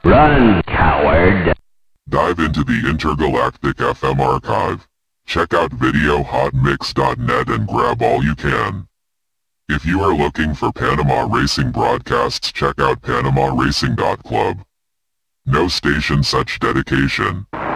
Run, coward! Dive into the Intergalactic FM archive. Check out videohotmix.net and grab all you can. If you are looking for Panama Racing broadcasts, check out PanamaRacing.club. No station such dedication.